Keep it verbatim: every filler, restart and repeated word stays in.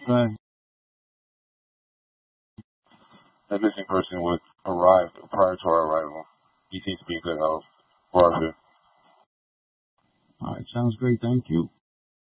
Right. The missing person would arrive prior to our arrival. He seems to be in good health. Roger. All right, sounds great. Thank you.